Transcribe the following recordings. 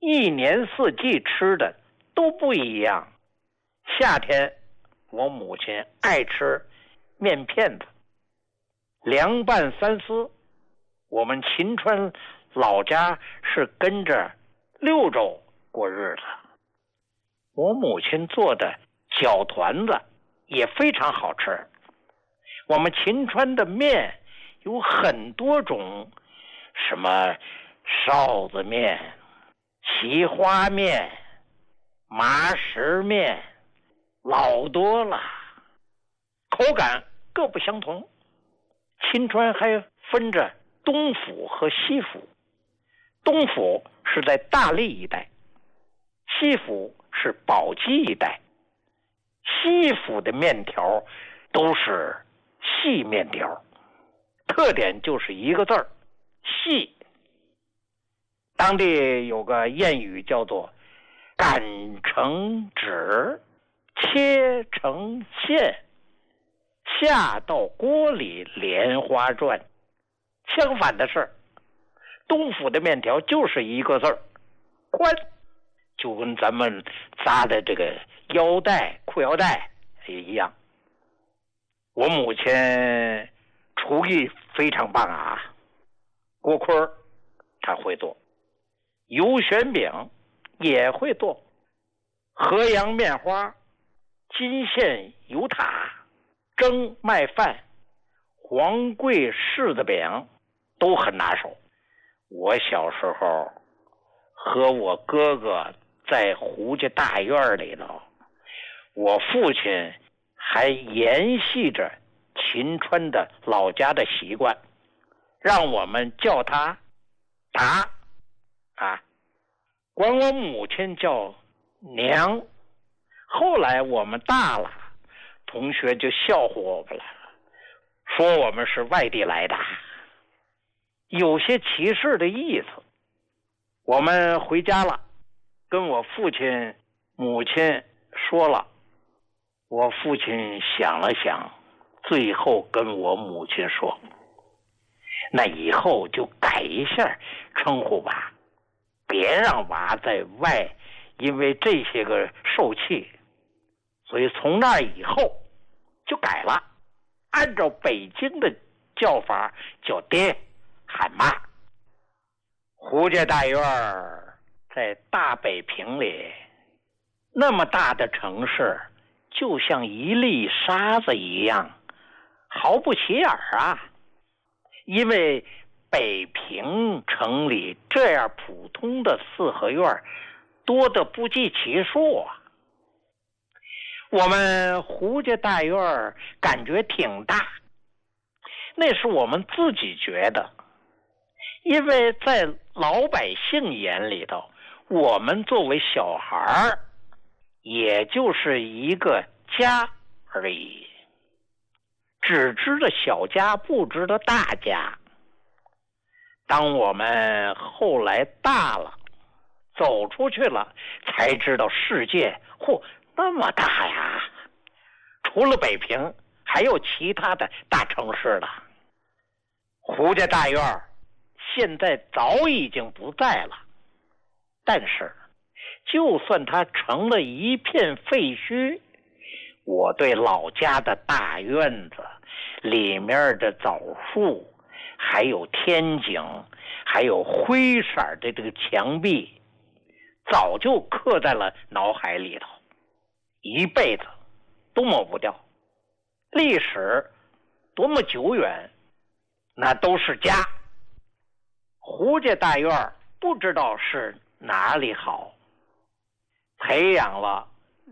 一年四季吃的都不一样。夏天我母亲爱吃面片子，凉拌三丝。我们秦川老家是跟着六州过日子，我母亲做的饺团子也非常好吃。我们秦川的面有很多种，什么臊子面、奇花面、麻石面，老多了，口感各不相同。秦川还分着东府和西府，东府是在大荔一带，西府是宝鸡一带。西府的面条都是细面条，特点就是一个字儿，细。当地有个谚语叫做擀成纸，切成线，下到锅里莲花转。相反的是，东府的面条就是一个字儿，宽，就跟咱们扎的这个腰带、裤腰带也一样。我母亲厨艺非常棒啊，锅盔她会做，油旋饼也会做，河阳面花、金线油塔、蒸麦饭、黄桂柿子饼都很拿手。我小时候和我哥哥在胡家大院里头，我父亲还沿袭着秦川的老家的习惯，让我们叫他达啊，管我母亲叫娘。后来我们大了，同学就笑话我们了，说我们是外地来的，有些歧视的意思。我们回家了，跟我父亲母亲说了，我父亲想了想，最后跟我母亲说，那以后就改一下称呼吧，别让娃在外因为这些个受气。所以从那以后就改了，按照北京的叫法叫爹喊妈。胡家大院在大北平里，那么大的城市，就像一粒沙子一样，毫不起眼啊。因为北平城里这样普通的四合院多得不计其数啊。我们胡家大院感觉挺大，那是我们自己觉得，因为在老百姓眼里头，我们作为小孩也就是一个家而已，只知道小家不知道大家。当我们后来大了，走出去了，才知道世界那么大呀，除了北平还有其他的大城市了。胡家大院现在早已经不在了，但是就算它成了一片废墟，我对老家的大院子里面的枣树，还有天井，还有灰色的这个墙壁，早就刻在了脑海里头，一辈子都抹不掉。历史多么久远，那都是家。胡家大院不知道是哪里好，培养了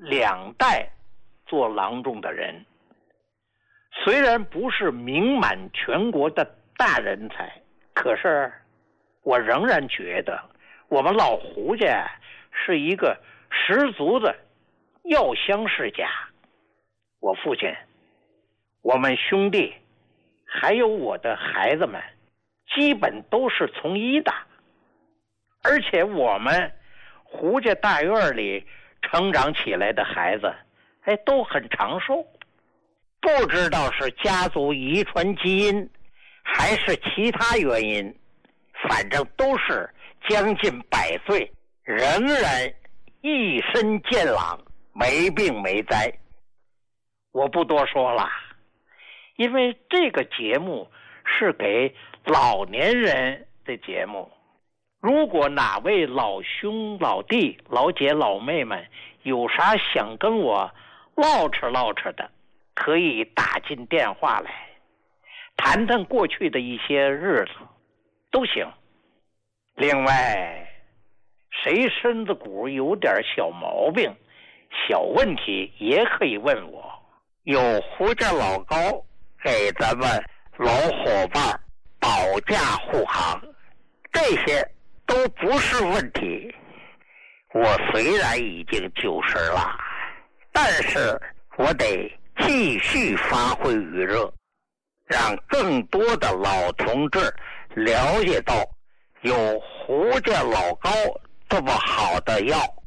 2代做郎中的人，虽然不是名满全国的大人才，可是我仍然觉得我们老胡家是一个十足的药香世家。我父亲、我们兄弟还有我的孩子们基本都是从医的，而且我们胡家大院里成长起来的孩子都很长寿。不知道是家族遗传基因还是其他原因，反正都是将近100岁， 仍然一身健朗，没病没灾。我不多说了，因为这个节目是给老年人的节目。如果哪位老兄老弟老姐老妹们有啥想跟我唠扯唠扯的，可以打进电话来谈谈过去的一些日子都行。另外谁身子骨有点小毛病小问题也可以问我，有胡家老高给咱们老伙伴保驾护航，这些都不是问题。我虽然已经90了，但是我得继续发挥余热，让更多的老同志了解到有胡家老高这么好的药。